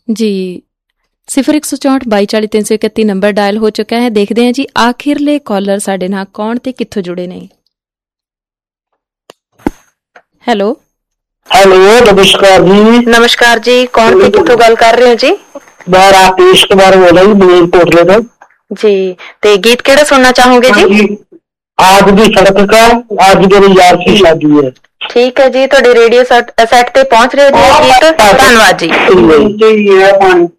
जी 0164224331 number dial हो चुका है। देखते हैं जी आखिरले कॉलर साडे नाल कौन ते कित्थों जुड़े ने। हेलो हेलो नमस्कार जी। नमस्कार जी, कौन ते कित्थों गल कर रहे हो जी? मैं राकेश कुमार बोल रहा हूँ मलेरकोटले से जी। ते गीत केड़ा सुनना चाहोगे जी? आज भी सड़क का, आज मेरी यार की शादी है। ठीक है जी, तुहाडे रेडियो सैट ते पहुंच रहे हो जी गीत। धन्नवाद जी।